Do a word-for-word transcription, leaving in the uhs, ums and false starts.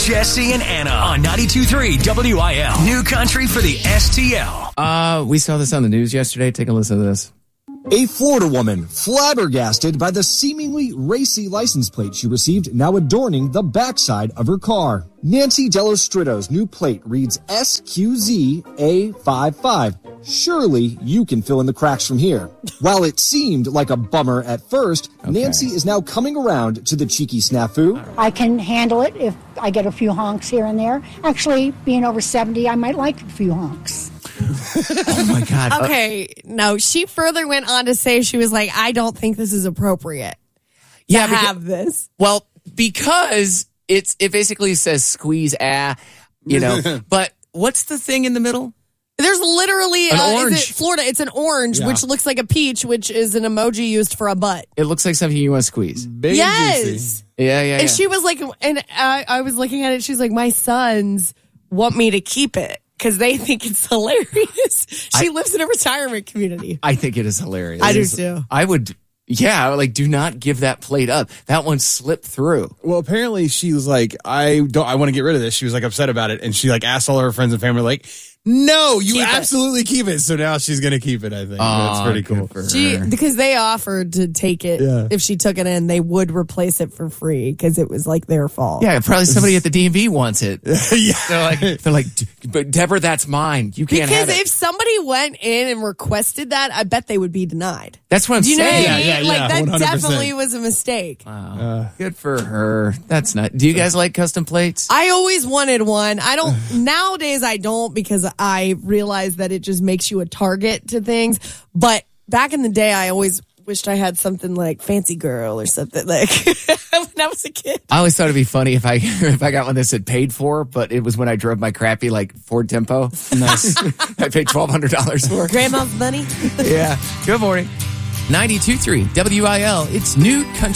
Jesse and Anna on ninety-two point three W I L. New country for the S T L. Uh, we saw this on the news yesterday. Take a listen to this. A Florida woman flabbergasted by the seemingly racy license plate she received now adorning the backside of her car. Nancy Dellostrito's new plate reads S Q Z A fifty-five. Surely you can fill in the cracks from here. While it seemed like a bummer at first, okay. Nancy is now coming around to the cheeky snafu. I can handle it if I get a few honks here and there. Actually, being over seventy, I might like a few honks. Oh my God. Okay, no, she further went on to say, she was like, I don't think this is appropriate yeah, to because, have this. Well, because it's it basically says squeeze ah, you know, but what's the thing in the middle? There's literally an uh, orange. Is it Florida. It's an orange, yeah. which looks like a peach, which is an emoji used for a butt. It looks like something you want to squeeze. Big yes. juicy. Yeah, yeah. And yeah. she was like, and I, I was looking at it. She's like, my sons want me to keep it because they think it's hilarious. She I, lives in a retirement community. I think it is hilarious. I do too. I would. Yeah, like do not give that plate up. That one slipped through. Well, apparently she was like, I don't. I want to get rid of this. She was like upset about it, and she like asked all her friends and family, like, no, you keep absolutely it. keep it. So now she's gonna keep it. I think oh, that's pretty cool for her. She because they offered to take it. Yeah. If she took it in, they would replace it for free because it was like their fault. Yeah, probably somebody at the D M V wants it. yeah, they're like, they're like, but Deborah, that's mine. You can't because have it. Because if somebody went in and requested that, I bet they would be denied. That's what I'm Do you saying. know what I mean? Yeah, yeah, like yeah, that one hundred percent. Definitely was a mistake. Wow, uh, good for her. That's not. Do you guys like custom plates? I always wanted one. I don't nowadays. I don't because I realize that it just makes you a target to things. But back in the day, I always wished I had something like Fancy Girl or something like when I was a kid. I always thought it'd be funny if I if I got one that said paid for, but it was when I drove my crappy like Ford Tempo. Nice. I paid twelve hundred dollars for it. Grandma's money. Yeah. Good morning. ninety-two point three W I L. It's New Country.